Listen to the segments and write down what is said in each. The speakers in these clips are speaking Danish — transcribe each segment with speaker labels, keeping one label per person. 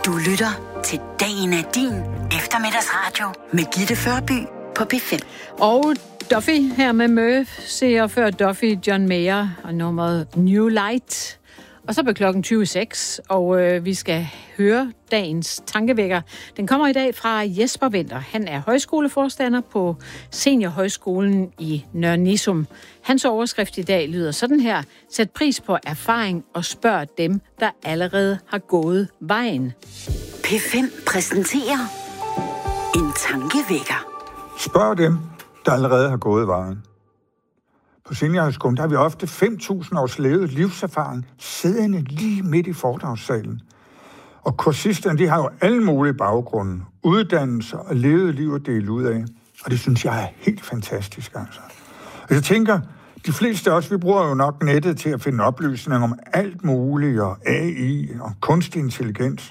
Speaker 1: Du lytter til Dagen er din eftermiddagsradio med Gitte Førby på P5.
Speaker 2: Og Duffy her med Murph, ser før Duffy John Mayer og nummeret New Light. Og så på klokken 20.06, og vi skal høre dagens tankevækker. Den kommer i dag fra Jesper Winther. Han er højskoleforstander på Seniorhøjskolen i Nørre Nissum. Hans overskrift i dag lyder sådan her: Sæt pris på erfaring og spørg dem, der allerede har gået vejen.
Speaker 1: P5 præsenterer en tankevækker.
Speaker 3: Spørg dem, der allerede har gået vejen. På Seniorhøjskolen der har vi ofte 5.000 års levet livserfaring siddende lige midt i foredragssalen. Og kursisterne, de har jo alle mulige baggrunde, uddannelser og levet liv at dele ud af. Og det synes jeg er helt fantastisk, altså. Og jeg tænker, de fleste af os, vi bruger jo nok nettet til at finde oplysninger om alt muligt, og AI og kunstig intelligens.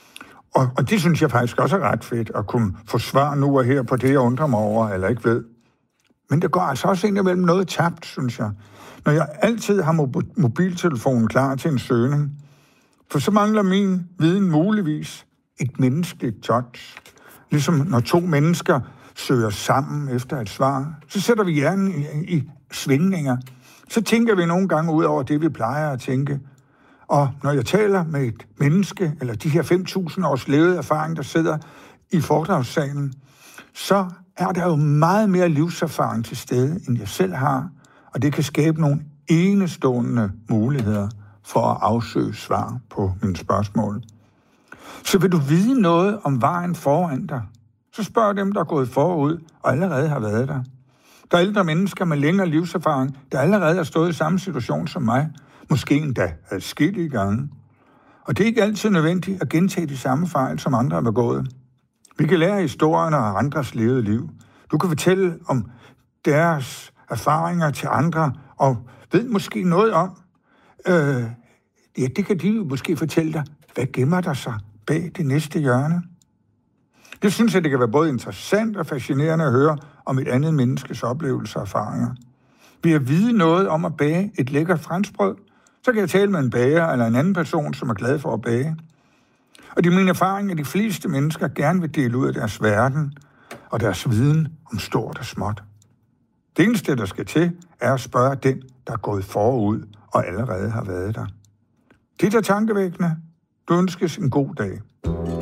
Speaker 3: Og det synes jeg faktisk også er ret fedt, at kunne få svar nu og her på det, jeg undrer mig over, eller ikke ved. Men det går altså også indimellem noget tabt, synes jeg. Når jeg altid har mobiltelefonen klar til en søgning, for så mangler min viden muligvis et menneskeligt touch. Ligesom når to mennesker søger sammen efter et svar, så sætter vi hjernen i svingninger. Så tænker vi nogle gange ud over det, vi plejer at tænke. Og når jeg taler med et menneske, eller de her 5.000 års levede erfaring, der sidder i foredragssalen, så er der jo meget mere livserfaring til stede, end jeg selv har, og det kan skabe nogle enestående muligheder for at afsøge svar på mine spørgsmål. Så vil du vide noget om vejen foran dig, så spørg dem, der er gået forud og allerede har været der. Der er ældre mennesker med længere livserfaring, der allerede har stået i samme situation som mig, måske endda adskillige gange. Og det er ikke altid nødvendigt at gentage de samme fejl, som andre har begået. Vi kan lære historien og andres levede liv. Du kan fortælle om deres erfaringer til andre, og ved måske noget om, det kan de måske fortælle dig, hvad gemmer der sig bag det næste hjørne. Det synes jeg, det kan være både interessant og fascinerende at høre om et andet menneskes oplevelser og erfaringer. Ved at vide noget om at bage et lækkert franskbrød, så kan jeg tale med en bager eller en anden person, som er glad for at bage. Og det er min erfaring, at de fleste mennesker gerne vil dele ud af deres verden og deres viden om stort og småt. Det eneste, der skal til, er at spørge den, der er gået forud og allerede har været der. Det er tankevækkende. Du ønskes en god dag.